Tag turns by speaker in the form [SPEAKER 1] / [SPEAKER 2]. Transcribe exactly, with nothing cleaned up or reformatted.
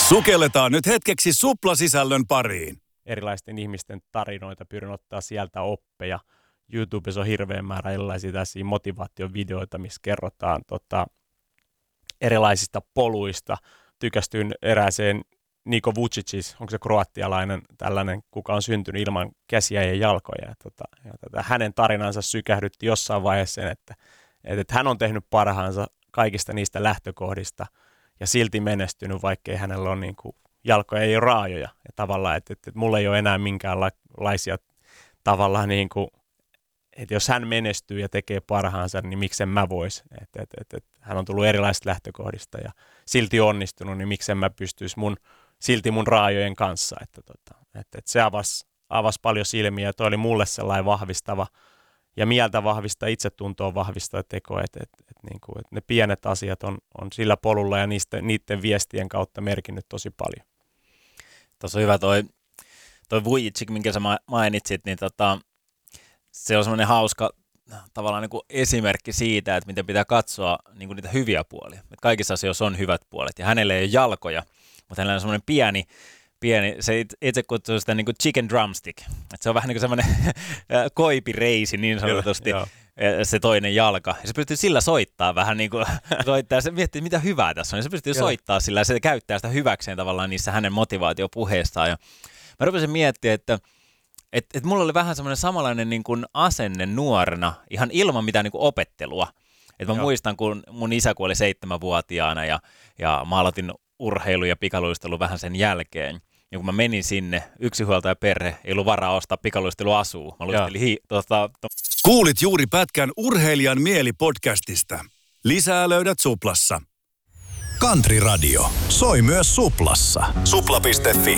[SPEAKER 1] Sukelletaan nyt hetkeksi Supla-sisällön pariin.
[SPEAKER 2] Erilaisten ihmisten tarinoita, pyrin ottaa sieltä oppeja. YouTubessa on hirveän määrä erilaisia tässä motivaatiovideoita, missä kerrotaan tota, erilaisista poluista. Tykästyin erääseen Niko Vucic, onko se kroatialainen tällainen, kuka on syntynyt ilman käsiä ja jalkoja. Ja tota, ja tota, hänen tarinansa sykähdytti jossain vaiheessa sen, että, että hän on tehnyt parhaansa kaikista niistä lähtökohdista ja silti menestynyt, vaikkei hänellä ole niin kuin, jalkoja ei ole raajoja. Ja tavallaan, että, että, että mulla ei ole enää minkäänlaisia tavallaan niin kuin, että jos hän menestyy ja tekee parhaansa, niin miksen mä vois. Että, että, että, että hän on tullut erilaisista lähtökohdista ja silti onnistunut, niin miksen mä pystyisi mun, silti mun raajojen kanssa. Että, että, että, että se avasi, avasi paljon silmiä ja toi oli mulle sellainen vahvistava ja mieltä vahvistava, itsetuntoa vahvistava teko. Että, että, että, niin kuin, että ne pienet asiat on, on sillä polulla ja niistä, niiden viestien kautta merkinnyt tosi paljon.
[SPEAKER 3] Tuossa on hyvä toi, toi Vujic, minkä sä mainitsit, niin tota, se on semmoinen hauska tavallaan niin kuin esimerkki siitä, että miten pitää katsoa niin kuin niitä hyviä puolia. Että kaikissa asioissa on hyvät puolet ja hänellä ei ole jalkoja, mutta hänellä on semmoinen pieni, pieni se itse kutsuu sitä niin kuin chicken drumstick. Että se on vähän niin kuin semmoinen koipireisi niin sanotusti, Kyllä, se toinen jalka. Ja se pystyy sillä soittaa vähän niin kuin soittaa ja se miettii, mitä hyvää tässä on. Ja se pystyy Kyllä. soittaa sillä ja se käyttää sitä hyväkseen tavallaan niissä hänen motivaatiopuheistaan. Ja mä rupesin miettimään, että Että et mulla oli vähän semmoinen samanlainen niin kuin asenne nuorena, ihan ilman mitään niin kuin opettelua. Että mä Joo. muistan, kun mun isä kuoli seitsemänvuotiaana ja, ja mä aloitin urheilu ja pikaluistelu vähän sen jälkeen. Ja kun mä menin sinne, yksinhuoltaja perhe, ei ollut varaa ostaa pikaluisteluasua. Mä luistelin hi- tota, to-
[SPEAKER 1] Kuulit juuri pätkän Urheilijan mieli podcastista. Lisää löydät Suplassa. Country Radio. Soi myös Suplassa. Supla piste fi.